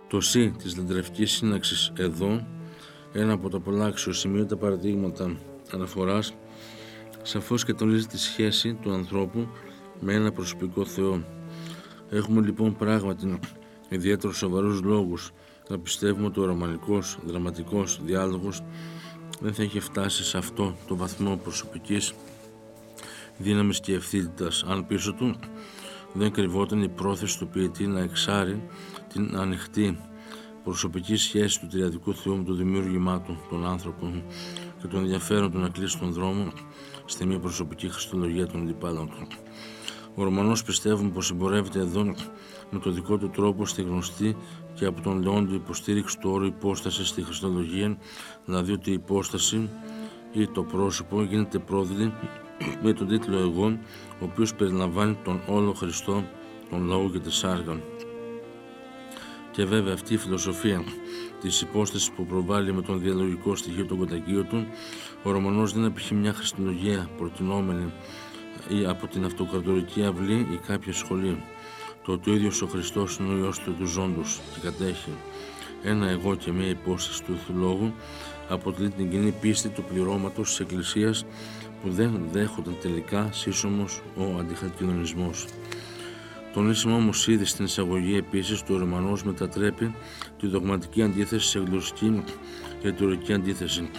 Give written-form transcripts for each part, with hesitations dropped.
Το «σι» της λατρευτικής σύναξης εδώ, ένα από τα πολλά αξιοσημείωτα παραδείγματα αναφοράς, σαφώς και τονίζει τη σχέση του ανθρώπου με ένα προσωπικό Θεό. Έχουμε λοιπόν πράγματι ιδιαίτερα σοβαρούς λόγους να πιστεύουμε ότι ο ρωμανικός δραματικός διάλογος δεν θα είχε φτάσει σε αυτό το βαθμό προσωπικής δύναμης και ευθύτητας αν πίσω του δεν κρυβόταν η πρόθεση του ποιητή να εξάρει την ανοιχτή προσωπική σχέση του τριαδικού Θεού με το δημιούργημά του, τον άνθρωπο, και τον ενδιαφέρον του να κλείσει τον δρόμο στη μη προσωπική χριστολογία των αντιπάλων του. Ο Ρωμανός πιστεύουμε πως εμπορεύεται εδώ με το δικό του τρόπο στη γνωστή και από τον Λεόντιο υποστήριξη του όρου υπόσταση στη χριστολογία, δηλαδή ότι η υπόσταση ή το πρόσωπο γίνεται πρόδειλη με τον τίτλο «Εγώ», ο οποίος περιλαμβάνει τον όλο Χριστό, τον λαό και τη σάργα. Και βέβαια αυτή η φιλοσοφία της υπόστασης που προβάλλει με τον διαλογικό στοιχείο των κοτακείο του, ο Ρωμανός δεν απηχεί μια χριστολογία προτινόμενη ή από την αυτοκρατορική αυλή ή κάποια σχολή. Το ότι ο ίδιος ο Χριστός είναι ο Υιός του ζώντος και κατέχει ένα εγώ και μια υπόσταση του Θεολόγου αποτελεί την κοινή πίστη του πληρώματος της Εκκλησίας που δεν δέχονταν τελικά σύσσωμος ο αντιχαλκιδονισμός. Τονίσαμε όμως ήδη στην εισαγωγή επίσης ότι ο Ρωμανός μετατρέπει τη δογματική αντίθεση σε γλωσσική και αιτιολογική αντίθεση.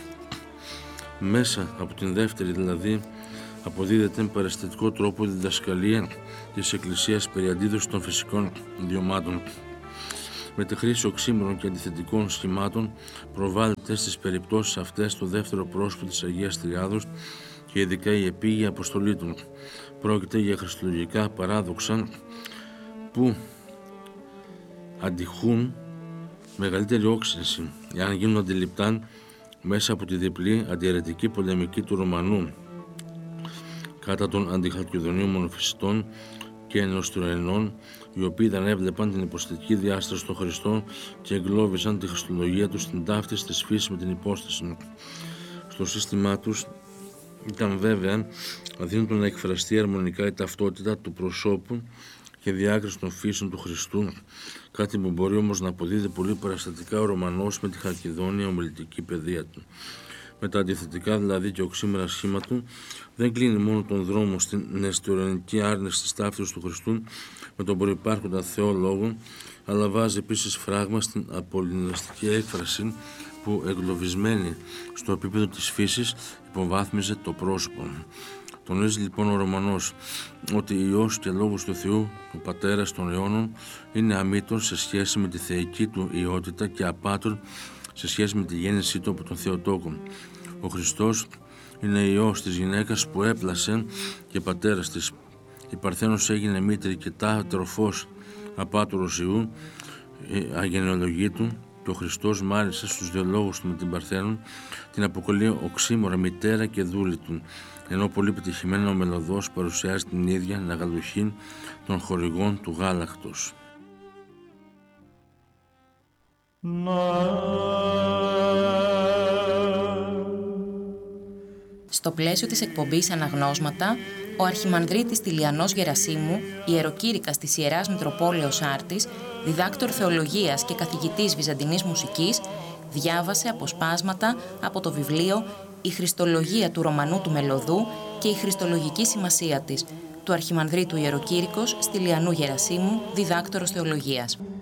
Μέσα από την δεύτερη δηλαδή αποδίδεται με παραστατικό τρόπο η διδασκαλία της Εκκλησίας περί αντίδοσης των φυσικών ιδιωμάτων. Με τη χρήση οξύμορων και αντιθετικών σχημάτων προβάλλεται στις περιπτώσεις αυτές το δεύτερο πρόσωπο της Αγίας Τριάδος και ειδικά η επίγεια αποστολή του. Πρόκειται για χριστολογικά παράδοξα που αντιχούν μεγαλύτερη όξυνση εάν γίνουν αντιληπτά μέσα από τη διπλή αντιαιρετική πολεμική του Ρωμανού κατά των αντιχαλκιδονίων μονοφυσιτών και εννοστιοενών, οι οποίοι δεν έβλεπαν την υποστατική διάσταση των Χριστών και εγκλώβησαν τη χριστολογία τους στην ταύτιση της φύσης με την υπόσταση. Στο σύστημά τους ήταν βέβαια αδύνατο να εκφραστεί αρμονικά η ταυτότητα του προσώπου και διάκριση των φύσεων του Χριστού, κάτι που μπορεί όμως να αποδίδει πολύ παραστατικά ο Ρωμανός με τη χαλκιδόνια ομιλητική παιδεία του. Με τα αντιθετικά δηλαδή και οξύμερα σχήμα του, δεν κλείνει μόνο τον δρόμο στην νεστιορενική άρνηση της ταύτισης του Χριστού με τον προϋπάρχοντα Θεό Λόγο, αλλά βάζει επίσης φράγμα στην απολυνιστική έκφραση που εγκλωβισμένη στο επίπεδο της φύσης υποβάθμιζε το πρόσωπο. Τονίζει λοιπόν ο Ρωμανός ότι Υιός και Λόγος του Θεού, ο Πατέρας των αιώνων, είναι αμήτων σε σχέση με τη θεϊκή του ιότητα και απάτων σε σχέση με τη γέννησή του από τον Θεοτόκο. Ο Χριστός είναι Υιός της γυναίκας που έπλασε και πατέρας της. Η Παρθένος έγινε μήτρη και τροφός απάτωρος Υιού, αγενεολογή του, και ο Χριστός μάλιστα στους δύο λόγους του με την Παρθένον την αποκαλεί οξύμορα μητέρα και δούλη του, ενώ πολύ πετυχημένα ο μελωδός παρουσιάζει την ίδια αναγαλουχή των χορηγών του γάλακτος. Στο πλαίσιο της εκπομπής Αναγνώσματα, ο Αρχιμανδρίτης Τηλιανός Γερασίμου, ιεροκήρυκας της Ιεράς Μητροπόλεως Άρτης, διδάκτορ θεολογίας και καθηγητής βυζαντινής μουσικής, διάβασε αποσπάσματα από το βιβλίο «Η Χριστολογία του Ρωμανού του Μελωδού και η Χριστολογική σημασία της» του Αρχιμανδρίτου Ιεροκήρυκος Τηλιανού Γερασίμου, διδάκτορος θεολογίας.